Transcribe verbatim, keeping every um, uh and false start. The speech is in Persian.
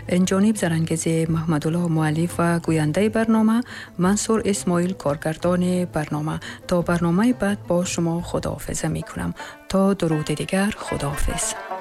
این جانب زرنگزی محمدالله مؤلف و گوینده برنامه، منصور اسماعیل کارگردان برنامه. تا برنامه بعد با شما خداحافظی می کنم. تا درود دیگر، خداحافظ.